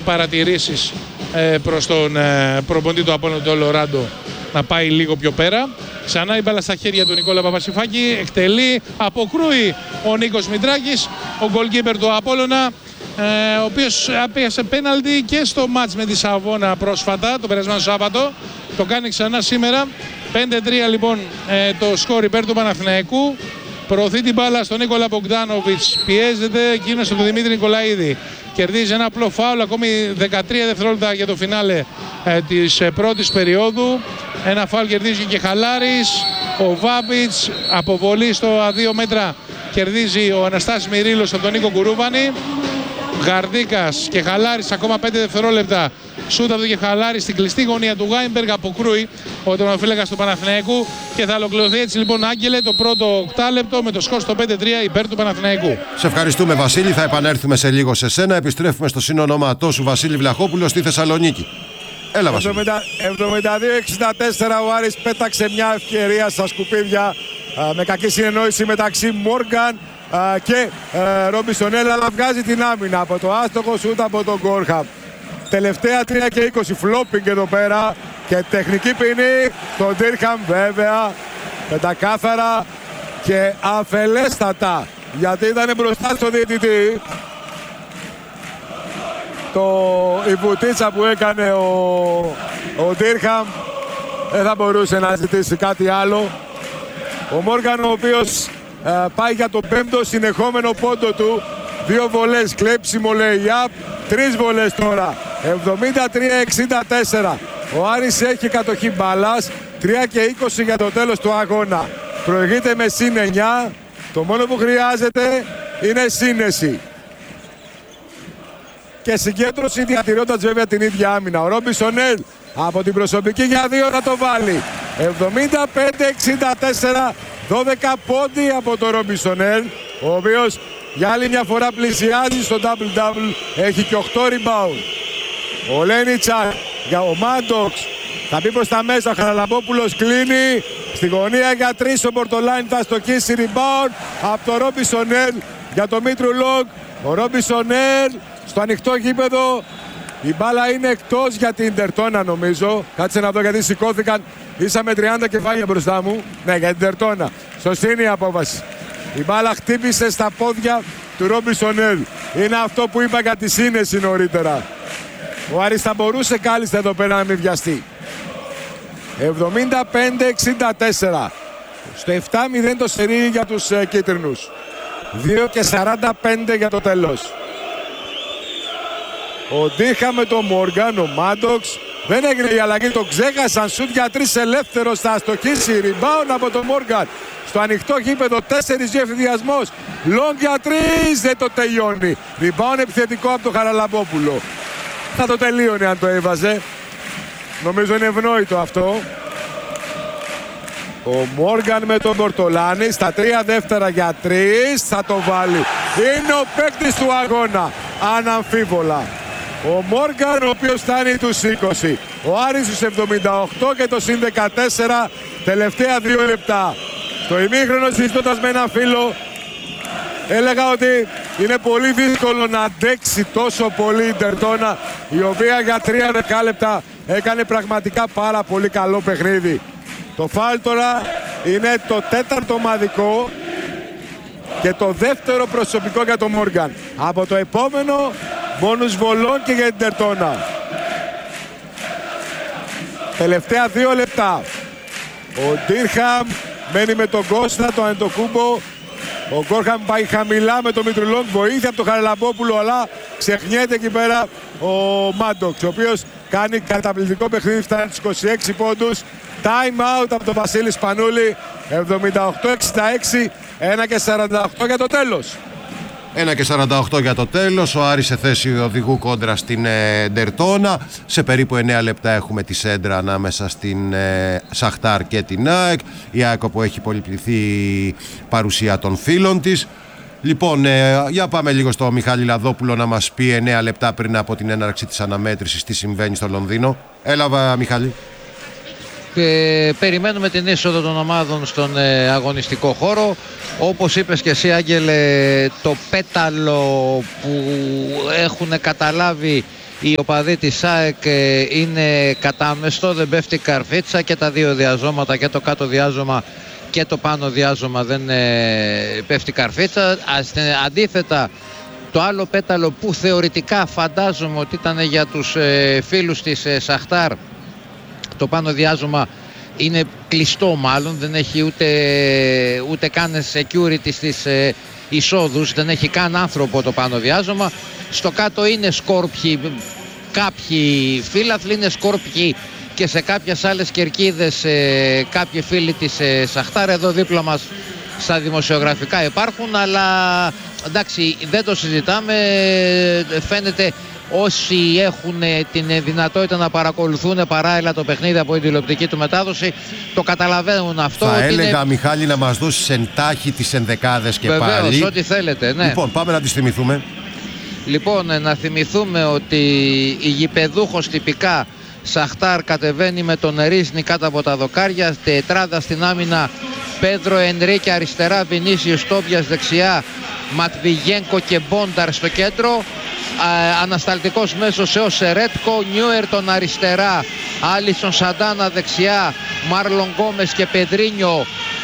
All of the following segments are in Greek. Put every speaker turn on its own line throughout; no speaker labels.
παρατηρήσεις προς τον προπονητή του Απόλλωνα, τον Λοράντο, να πάει λίγο πιο πέρα. Ξανά η μπάλα στα χέρια του Νικόλα Παπασιφάκη, εκτελεί, αποκρούει ο Νίκος Μητράκης, ο goalkeeper του Απόλλωνα, ο οποίος απίασε πέναλτι και στο μάτς με τη Σαββόνα πρόσφατα, το περασμένο Σάββατο. Το κάνει ξανά σήμερα. 5-3 λοιπόν το σκορ υπέρ του Παναθηναϊκού. Προωθεί την μπάλα στον Νίκολα Μπογκδάνοβιτς, πιέζεται εκείνος στον Δημήτρη Νικολαίδη. Κερδίζει ένα απλό φάουλ, ακόμη 13 δευτερόλεπτα για το φινάλε της πρώτης περίοδου. Ένα φάουλ κερδίζει και Χαλάρης. Ο Βάμπιτς, αποβολή στο 2 μέτρα, κερδίζει ο Αναστάσης Μυρίλος από τον Νίκο Κουρούβανη. Γαρδίκας και Χαλάρης, ακόμα 5 δευτερόλεπτα. Σούτα του και Χαλάρης στην κλειστή γωνία του Γάιμπεργκ, αποκρούει ο τερματοφύλακας του Παναθηναϊκού και θα ολοκληρωθεί έτσι λοιπόν, Άγγελε, το πρώτο 8 λεπτό με το σκορ στο 5-3 υπέρ του Παναθηναϊκού.
Σε ευχαριστούμε, Βασίλη. Θα επανέλθουμε σε λίγο σε σένα. Επιστρέφουμε στο συνονόματό σου, Βασίλη Βλαχόπουλο, στη Θεσσαλονίκη. Έλα, Βασίλη.
72-64 ο Άρης πέταξε μια ευκαιρία στα σκουπίδια με κακή συνεννόηση μεταξύ Μόργαν και Ρομπισονέλ, αλλά βγάζει την άμυνα από το άστοχο σούτ από τον Γκόρχαμ. Τελευταία 3 και 20, φλόπινγκ εδώ πέρα και τεχνική ποινή. Το Ντίρχαμ βέβαια πεντακάθαρα και αφελέστατα, γιατί ήταν μπροστά στο διαιτητή. Η βουτίτσα που έκανε ο Ντίρχαμ δεν θα μπορούσε να ζητήσει κάτι άλλο. Ο Μόργαν, ο οποίος πάει για το 5ο συνεχόμενο πόντο του. 2 βολές, κλέψιμο lay-up, 3 βολές τώρα. 73-64. Ο Άρης έχει κατοχή μπάλας. 3 και 20 για το τέλος του αγώνα. Προηγείται με συν 9. Το μόνο που χρειάζεται είναι σύνεση και συγκέντρωση, διατηρώντας βέβαια την ίδια άμυνα. Ο Ρομπισονέλ από την προσωπική για 2 θα το βάλει. 75-64. 12 πόντι από τον Ρομπισονέλ, ο οποίος για άλλη μια φορά πλησιάζει στο double-double. Έχει και 8 rebound. Ο Λένιτσακ για ο Μάντοξ θα μπει προς τα μέσα. Ο Χαραλαμπόπουλος κλείνει στη γωνία για 3. Ο Μπορτολάιν θα στοχίσει, rebound από τον Ρομπισονέλ για τον Μήτρου Λόγκ. Ο Ρομπισονέλ στο ανοιχτό γήπεδο. Η μπάλα είναι εκτός για την Τερτόνα, νομίζω. Κάτσε να δω, γιατί σηκώθηκαν. Ίσα με 30 κεφάλια μπροστά μου. Ναι, για την Τερτόνα. Σωστή είναι η απόφαση. Η μπάλα χτύπησε στα πόδια του Ρομπισονέλ. Είναι αυτό που είπα για τη σύνεση νωρίτερα. Ο Άρης θα μπορούσε κάλλιστα εδώ πέρα να μην βιαστεί. 75-64. Στο 7-0 το σερί για τους κίτρινους. 2 και 45 για το τέλος. Ο Ντίχα με τον Μόργαν, ο Μάντοξ. Δεν έγινε η αλλαγή, το ξέχασαν. Σουτ για 3 ελεύθερος, θα αστοχίσει. Rebound από τον Μόργαν. Στο ανοιχτό γήπεδο, 4 ευθυνδιασμός. Long για 3, δεν το τελειώνει. Rebound επιθετικό από τον Χαραλαμπόπουλο. Θα το τελείωνε αν το έβαζε. Νομίζω είναι ευνόητο αυτό. Ο Μόργαν με τον Μπορτολάνη στα 3 δεύτερα για 3 θα το βάλει. Είναι ο παίκτης του αγώνα, αναμφίβολα. Ο Μόργαν, ο οποίος φτάνει τους 20. Ο Άρης στους 78 και το συν 14 τελευταία 2 λεπτά. Το ημίχρονο, συζητώντας με ένα φίλο, έλεγα ότι είναι πολύ δύσκολο να αντέξει τόσο πολύ η Τερτόνα, η οποία για 3 δεκάλεπτα έκανε πραγματικά πάρα πολύ καλό παιχνίδι. Το φάουλ τώρα είναι το 4ο ομαδικό και το 2ο προσωπικό για τον Μόργαν. Από το επόμενο μπόνους βολών και για την Τερτόνα. Τελευταία 2 λεπτά. Ο Ντίρχαμ μένει με τον Κώστα, τον Αντοκούμπο. Ο Γκόρχαμ πάει χαμηλά με τον Μητρουλόγκ, βοήθεια από τον Χαραλαμπόπουλο, αλλά ξεχνιέται εκεί πέρα ο Μάντοξ, ο οποίος κάνει καταπληκτικό παιχνίδι, φτάνει στους 26 πόντους. Time out από τον Βασίλη Σπανούλη. 78-66, 1 και 48 για το τέλος.
1 και 48 για το τέλος. Ο Άρης σε θέση οδηγού κόντρα στην Τερτόνα. Σε περίπου 9 λεπτά έχουμε τη σέντρα ανάμεσα στην Σαχτάρ και την ΑΕΚ. Η ΑΕΚ που έχει πολυπληθεί παρουσία των φίλων της. Λοιπόν, για πάμε λίγο στο Μιχάλη Λαδόπουλο να μας πει 9 λεπτά πριν από την έναρξη της αναμέτρησης τι συμβαίνει στο Λονδίνο. Έλα, Μιχάλη.
Περιμένουμε την είσοδο των ομάδων στον αγωνιστικό χώρο. Όπως είπες και εσύ, Άγγελε, το πέταλο που έχουν καταλάβει οι οπαδοί της ΑΕΚ είναι κατάμεστο, δεν πέφτει καρφίτσα και τα δύο διαζώματα, και το κάτω διάζωμα και το πάνω διάζωμα, δεν πέφτει καρφίτσα. Αντίθετα, το άλλο πέταλο που θεωρητικά φαντάζομαι ότι ήταν για τους φίλους της Σαχτάρ, το πάνω διάζωμα είναι κλειστό, μάλλον δεν έχει ούτε καν security στις εισόδους, δεν έχει καν άνθρωπο το πάνω διάζωμα. Στο κάτω είναι σκόρπιοι, κάποιοι φύλαθλοι είναι σκόρπιοι και σε κάποιες άλλες κερκίδες κάποιοι φίλοι της Σαχτάρ. Εδώ δίπλα μας στα δημοσιογραφικά υπάρχουν, αλλά εντάξει, δεν το συζητάμε. Φαίνεται όσοι έχουν την δυνατότητα να παρακολουθούν παράλληλα το παιχνίδι από την τηλεοπτική του μετάδοση το καταλαβαίνουν αυτό.
Θα έλεγα, Μιχάλη, να μας δώσεις εντάχει τις ενδεκάδες και
βεβαίως,
πάλι.
ό,τι θέλετε, ναι.
Λοιπόν, πάμε να τις θυμηθούμε.
Λοιπόν, να θυμηθούμε ότι η γηπεδούχος τυπικά Σαχτάρ κατεβαίνει με τον Ρίσνη κάτω από τα δοκάρια. Τετράδα στην άμυνα, Πέδρο Ενρίκε αριστερά, Βινίσιος Τόμπιας δεξιά, Ματβιγένκο και Μπόνταρ στο κέντρο. Ανασταλτικός μέσος έως Σερέτκο, Νιούερτον αριστερά, Άλισον Σαντάνα δεξιά, Μάρλον Γκόμες και Πεδρίνιο,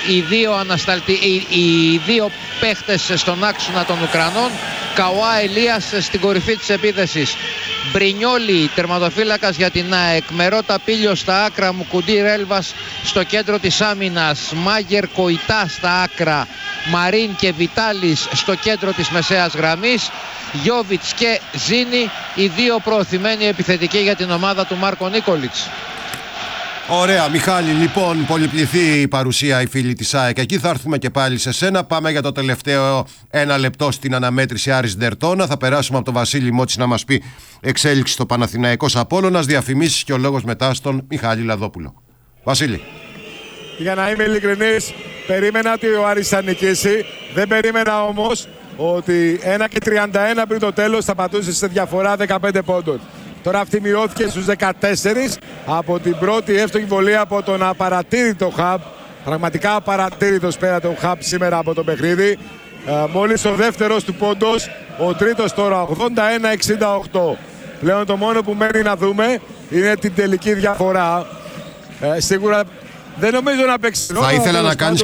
οι δύο παίχτες στον άξονα των Ουκρανών. Καουά Ελίας στην κορυφή της επίθεσης. Μπρινιόλι τερματοφύλακας για την ΑΕΚ, Μερότα Πίλιο στα άκρα, Μουκουντή Ρέλβας στο κέντρο της άμυνας, Μάγερ Κοϊτά στα άκρα, Μαρίν και Βιτάλης στο κέντρο της μεσαίας γραμμής, Γιόβιτς και Ζίνη, οι δύο προωθημένοι επιθετικοί για την ομάδα του Μάρκο Νίκολιτς.
Ωραία, Μιχάλη, λοιπόν, πολυπληθή η παρουσία, η φίλη της ΑΕΚ. Εκεί θα έρθουμε και πάλι σε σένα. Πάμε για το τελευταίο ένα λεπτό στην αναμέτρηση Άρης Ντερτώνα. Θα περάσουμε από τον Βασίλη Μότση να μας πει εξέλιξη στο Παναθηναϊκός Απόλλωνας, διαφημίσεις και ο λόγος μετά στον Μιχάλη Λαδόπουλο. Βασίλη.
Για να είμαι ειλικρινής, περίμενα ότι ο Άρης θα νικήσει. Δεν περίμενα όμως ότι 1:31 πριν το τέλος θα πατούσε σε διαφορά 15 πόντων. Τώρα αυτή μειώθηκε στους 14 από την πρώτη εύστοχη βολή από τον απαρατήρητο Χαμπ. Πραγματικά απαρατήρητος πέρα τον Χαμπ σήμερα από το παιχνίδι. Μόλις ο δεύτερος του πόντος, ο τρίτος τώρα 81-68. Πλέον το μόνο που μένει να δούμε είναι την τελική διαφορά. Σίγουρα δεν νομίζω να παίξει.
Θα ήθελα να κάνεις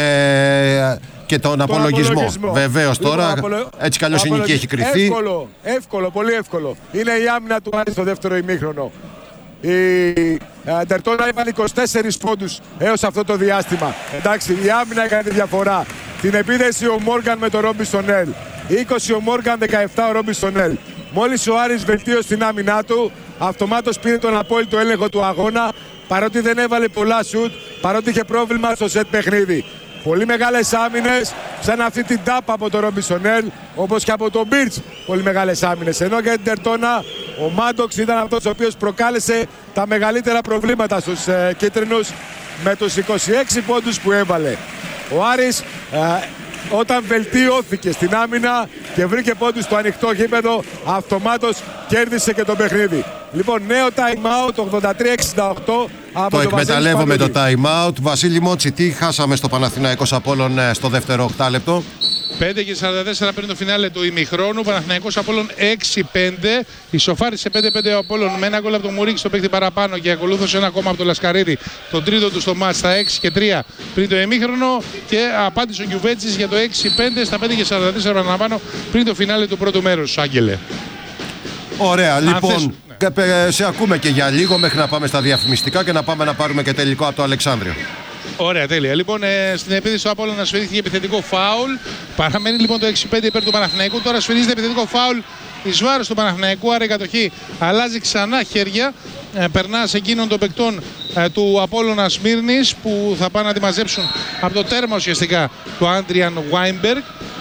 και τον απολογισμό. Βεβαίως, τώρα έτσι κι αλλιώς η νίκη έχει κριθεί.
Εύκολο, πολύ εύκολο. Είναι η άμυνα του Άρη στο δεύτερο ημίχρονο. Η Ντερτώνα έβαλε 24 πόντους έως αυτό το διάστημα. Εντάξει, η άμυνα έκανε τη διαφορά. Την επίθεση ο Μόργαν με τον Ρόμπινσον-Ελ. 20 ο Μόργαν, 17 ο Ρόμπινσον-Ελ. Μόλις ο Άρης βελτίωσε την άμυνά του, αυτομάτως πήρε τον απόλυτο έλεγχο του αγώνα, παρότι δεν έβαλε πολλά σουτ, παρότι είχε πρόβλημα στο σετ παιχνίδι. Πολύ μεγάλες άμυνες, σαν αυτή την τάπα από τον Ρόμπινσον-Ελ, όπως και από τον Μπίρτς, πολύ μεγάλες άμυνες. Ενώ για την Ντερτώνα, ο Μάντοξ ήταν αυτός ο οποίος προκάλεσε τα μεγαλύτερα προβλήματα στους κίτρινους με τους 26 πόντους που έβαλε. Ο Άρης όταν βελτιώθηκε στην άμυνα και βρήκε πόντους στο ανοιχτό γήπεδο, αυτομάτως κέρδισε και το παιχνίδι. Λοιπόν, νέο time out, 83-68.
Το εκμεταλλεύομαι το time out. Βασίλη Μότση, τι χάσαμε στο Παναθηναϊκός Απόλλων στο δεύτερο 8 λεπτό?
5:44 πριν το φινάλε του ημιχρόνου. Παναθηναϊκός Απόλλων 6-5. Ισοφάρισε 5-5 ο Απόλλων με ένα γκολ από τον Μουρίκη στο παίκτη παραπάνω και ακολούθησε ένα ακόμα από τον Λασκαρίδη. Το τρίτο του στο μάτς στα 6-3 πριν το ημίχρονο. Και απάντησε ο Γκιουβέτσης για το 6-5 στα 5:44 παραπάνω πριν το φινάλε του πρώτου μέρους. Άγγελε.
Ωραία, λοιπόν. Σε ακούμε και για λίγο μέχρι να πάμε στα διαφημιστικά και να πάμε να πάρουμε και τελικό από το Αλεξάνδριο.
Ωραία, τέλεια. Λοιπόν, στην επίθεση του Απόλλωνα σφυρίχθηκε επιθετικό φάουλ. Παραμένει λοιπόν το 6-5 υπέρ του Παναθηναϊκού. Τώρα σφυρίζεται επιθετικό φάουλ εις βάρος του Παναθηναϊκού. Άρα η κατοχή αλλάζει ξανά χέρια. Περνά σε εκείνον των παικτών του Απόλλωνα Σμύρνης που θα πάνε να τη μαζέψουν από το τέρμα ουσιαστικά του Άντριαν Βάιμπεργκ.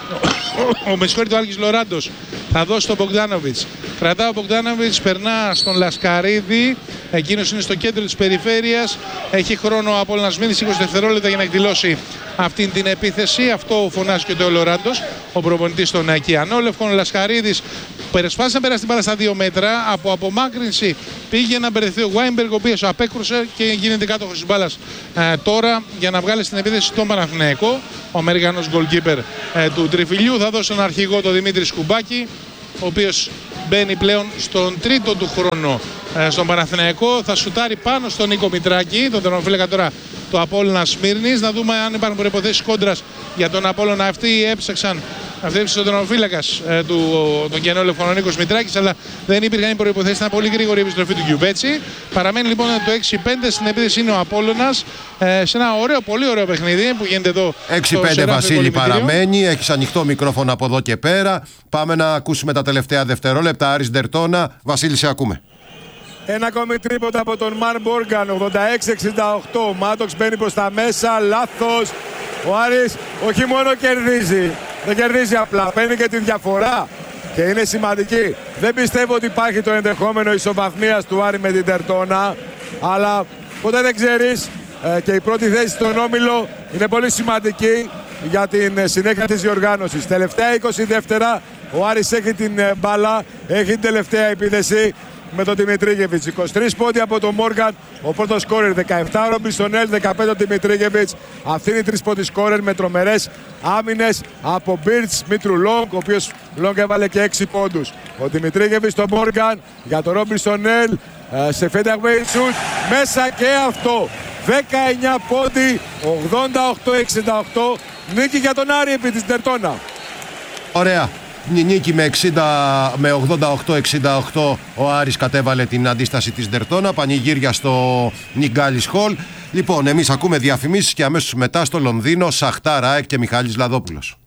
Ο Άλκης Λοράντος θα δώσει τον Μπογκδάνοβιτς. Κρατά ο Μπογκδάνοβιτς, περνά στον Λασκαρίδη. Εκείνος είναι στο κέντρο της περιφέρειας. Έχει χρόνο ο Απόλλωνας Σμύρνης, 20 δευτερόλεπτα για να εκδηλώσει αυτήν την επίθεση. Αυτό φωνάζει και ο Λοράντος, ο προπονητής των Κιανόλευκων. Ο Λασκαρίδης περασπάσει να περάσει την μπάλα στα 2 μέτρα. Από απομάκρυνση πήγε να μπερδευτεί ο Βάιμπεργκ, ο οποίος απέκρουσε και γίνεται κάτοχος της μπάλας τώρα για να βγάλει στην επίθεση τον Παναθηναϊκό. Ο Αμερικανός goalkeeper του Τριφυλιού θα δώσει τον αρχηγό τον Δημήτρη Σκουμπάκη, ο οποίος μπαίνει πλέον στον τρίτο του χρόνο στον Παναθηναϊκό. Θα σουτάρει πάνω στον Νίκο Μητράκη, τον τερματοφύλακα τώρα του Απόλλωνα Σμύρνης. Να δούμε αν υπάρχουν προϋποθέσεις κόντρας για τον Απόλλωνα. Αυτοί έψαξαν. Αυτή έψαξε ο τερματοφύλακας τον κενό λευκό Νίκος Μητράκης, αλλά δεν υπήρχαν προϋποθέσεις. Ήταν πολύ γρήγορη η επιστροφή του Κιουμπέτσι. Παραμένει λοιπόν το 6-5. Στην επίθεση είναι ο Απόλλωνας σε ένα ωραίο, πολύ ωραίο παιχνίδι που γίνεται εδώ.
6-5 Βασίλη παραμένει. Έχεις ανοιχτό μικρόφωνο από εδώ και πέρα. Πάμε να ακούσουμε τα τελευταία δευτερόλεπτα. Άρης Ντερτώνα. Βασίλη, σε ακούμε.
Ένα ακόμη τρίποντα από τον Μαρ Μπόργαν, 86-68. Ο Μάτοξ μπαίνει προς τα μέσα, λάθος. Ο Άρης όχι μόνο κερδίζει, δεν κερδίζει απλά, παίρνει και τη διαφορά και είναι σημαντική. Δεν πιστεύω ότι υπάρχει το ενδεχόμενο ισοβαθμίας του Άρη με την Ντερτώνα, αλλά ποτέ δεν ξέρεις και η πρώτη θέση στον όμιλο είναι πολύ σημαντική για την συνέχεια της διοργάνωσης. Τελευταία 20 δεύτερα, ο Άρης έχει την μπάλα, έχει την τελευταία επίθεση με τον Δημητρίγεβιτς. 23 πόντοι από τον Μόργαν, ο πρώτος σκόρερ. 17 ο Ρομπινσονέλ, 15 ο Δημητρίγεβιτς. Αυτή είναι η τρισπόντοι σκόρερ με τρομερές άμυνες από Μπίρτς, Μήτρου Λόγκ, ο οποίος Λόγκ έβαλε και 6 πόντους. Ο Δημητρίγεβιτς στον Μόργαν για τον Ρομπινσονέλ σε fadeaway shoot. Μέσα και αυτό. 19 πόντοι, 88-68. Νίκη για τον Άρη επί της Ντερτώνα.
Ωραία. Νίκη με 88-68 ο Άρης κατέβαλε την αντίσταση της Ντερτώνα. Πανηγύρια στο Νιγκάλης Χολ. Λοιπόν, εμείς ακούμε διαφημίσεις και αμέσως μετά στο Λονδίνο Σαχτάρ ΑΕΚ και Μιχάλης Λαδόπουλος.